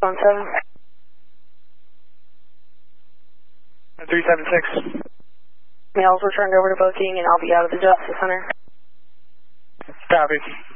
on 7. 376. Mails were turned over to booking, and I'll be out of the Justice Center. Copy.